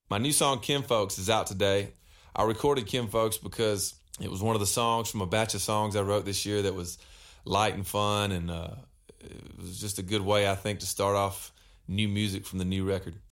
My new song, Kinfolks, is out today. I recorded Kinfolks because it was one of the songs from a batch of songs I wrote this year that was light and fun, and it was just a good way, I think, to start off new music from the new record.